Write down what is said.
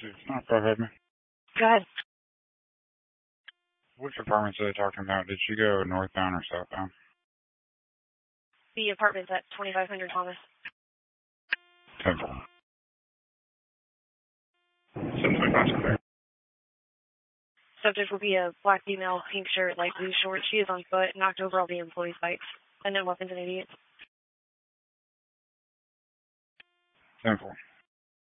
No, go ahead, man. Go ahead. Which apartments are they talking about? Did she go northbound or southbound? The apartment's at 2500 Thomas. Temple. 725 Subject will be a black female, pink shirt, light blue shorts. She is on foot, knocked over all the employees' bikes. And no weapons and idiots. Temple.